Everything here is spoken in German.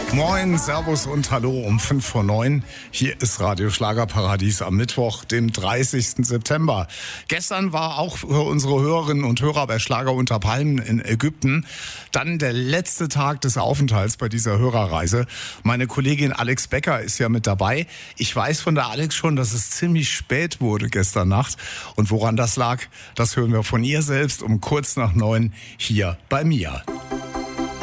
Moin, Servus und Hallo um 5 vor 9. Hier ist Radio Schlagerparadies am Mittwoch, dem 30. September. Gestern war auch für unsere Hörerinnen und Hörer bei Schlager unter Palmen in Ägypten dann der letzte Tag des Aufenthalts bei dieser Hörerreise. Meine Kollegin Alex Becker ist ja mit dabei. Ich weiß von der Alex schon, dass es ziemlich spät wurde gestern Nacht. Und woran das lag, das hören wir von ihr selbst um kurz nach 9 hier bei mir.